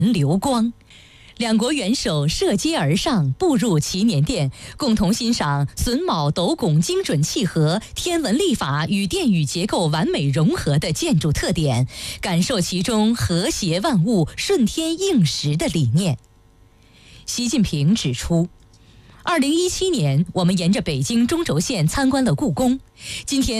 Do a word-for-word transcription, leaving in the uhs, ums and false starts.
流光。两国元首涉街而上，步入祈年殿，共同欣赏榫卯斗拱精准契合、天文历法与殿宇结构完美融合的建筑特点，感受其中和谐万物、顺天应时的理念。习近平指出，二零一七年我们沿着北京中轴线参观了故宫，今天